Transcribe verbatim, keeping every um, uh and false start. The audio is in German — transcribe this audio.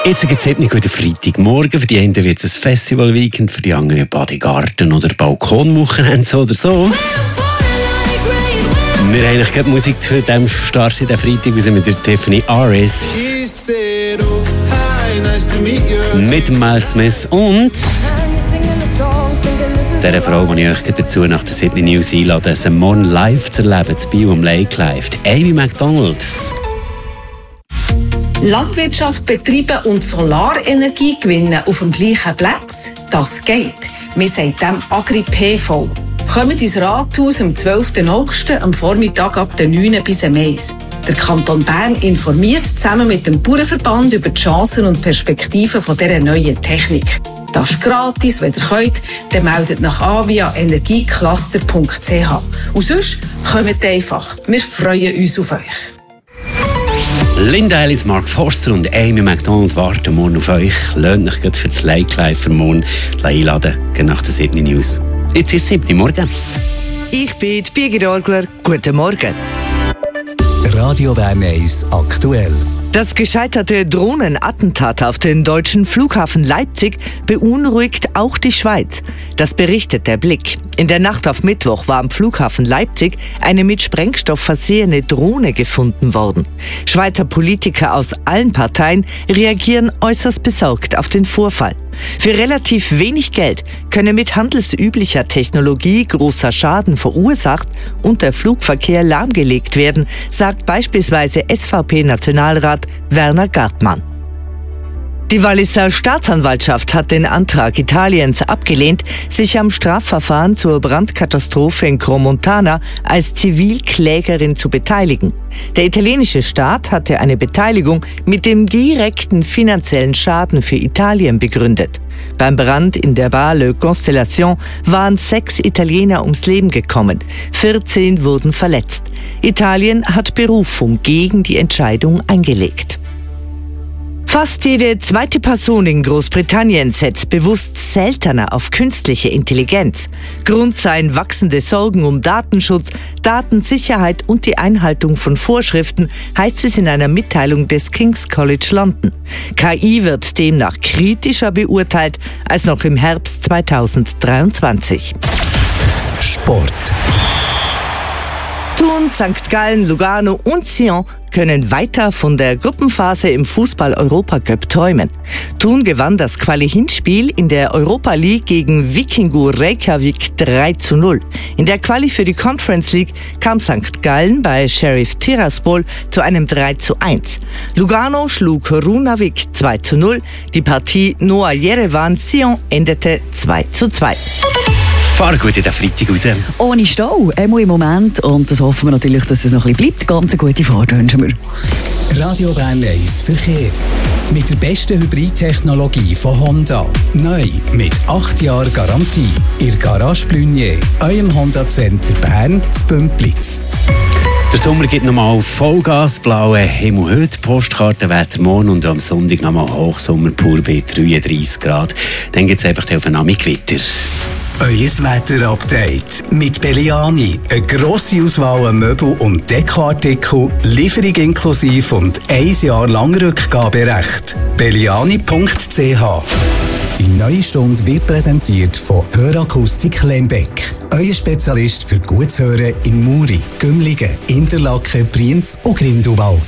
Jetzt gibt es heute nicht guten Freitagmorgen. Für die einen wird es ein Festival-Weekend, für die anderen Badegarten oder Balkonwochenende, so oder so. Wir haben eigentlich gerade Musik für den Start in den Freitag. Wir sind mit der Tiffany Aris. Mit Miles Smith und dieser Frau, die ich euch dazu nach der Sydney News einlade, sie morgen live zu erleben, zu Bio am Lake Live. Amy Macdonald. Landwirtschaft betreiben und Solarenergie gewinnen auf dem gleichen Platz, das geht. Wir sagen dem Agri-P V. Kommt ins Rathaus am zwölften August am Vormittag ab der neun bis am eins. Der Kanton Bern informiert zusammen mit dem Bauernverband über die Chancen und Perspektiven von dieser neuen Technik. Das ist gratis, wenn ihr könnt, dann meldet nach an via energiecluster punkt c h. Und sonst kommt einfach. Wir freuen uns auf euch. Linda Ellis, Mark Forster und Amy Macdonald warten morgen auf euch. Lasst euch gerade für das Lake Live für morgen einladen, nach der Sydney News. Jetzt ist es sieben Uhr morgen. Ich bin Birgit Orgler. Guten Morgen. Radio Bern eins aktuell. Das gescheiterte Drohnenattentat auf den deutschen Flughafen Leipzig beunruhigt auch die Schweiz. Das berichtet der Blick. In der Nacht auf Mittwoch war am Flughafen Leipzig eine mit Sprengstoff versehene Drohne gefunden worden. Schweizer Politiker aus allen Parteien reagieren äußerst besorgt auf den Vorfall. Für relativ wenig Geld könne mit handelsüblicher Technologie großer Schaden verursacht und der Flugverkehr lahmgelegt werden, sagt beispielsweise S V P-Nationalrat Werner Gartmann. Die Walliser Staatsanwaltschaft hat den Antrag Italiens abgelehnt, sich am Strafverfahren zur Brandkatastrophe in Crans-Montana als Zivilklägerin zu beteiligen. Der italienische Staat hatte eine Beteiligung mit dem direkten finanziellen Schaden für Italien begründet. Beim Brand in der Bar Le Constellation waren sechs Italiener ums Leben gekommen, vierzehn wurden verletzt. Italien hat Berufung gegen die Entscheidung eingelegt. Fast jede zweite Person in Großbritannien setzt bewusst seltener auf künstliche Intelligenz. Grund seien wachsende Sorgen um Datenschutz, Datensicherheit und die Einhaltung von Vorschriften, heißt es in einer Mitteilung des King's College London. K I wird demnach kritischer beurteilt als noch im Herbst zweitausenddreiundzwanzig. Sport. Thun, Sankt Gallen, Lugano und Sion können weiter von der Gruppenphase im Fußball-Europacup träumen. Thun gewann das Quali-Hinspiel in der Europa League gegen Vikingur Reykjavik drei zu null. In der Quali für die Conference League kam Sankt Gallen bei Sheriff Tiraspol zu einem drei zu eins. Lugano schlug Runavik zwei zu null. Die Partie Noah Yerevan-Sion endete zwei zu zwei. Fahr gut in den Freitag raus. Ohne Stau, einmal im Moment. Und das hoffen wir natürlich, dass es noch ein bisschen bleibt. Ganz eine gute Fahrt wünschen wir. Radio Bern eins Verkehr. Mit der besten Hybridtechnologie von Honda. Neu mit acht Jahren Garantie. Ihr Garage Blunier, eurem Honda Center Bern zu Bümplitz. Der Sommer gibt nochmal Vollgas, blaue Himmel heute, Postkartenwetter morgen und am Sonntag nochmal Hochsommer pur bei dreiunddreissig Grad. Dann gibt es einfach auf einen Gewitter. Euer Wetter-Update mit Belliani. Eine grosse Auswahl an Möbel- und Dekoartikel, Lieferung inklusive und ein Jahr lang Rückgaberecht. belliani punkt c h. Die neue Stunde wird präsentiert von Hörakustik Lembeck. Euer Spezialist für gutes Hören in Muri, Gümligen, Interlaken, Brienz und Grindelwald.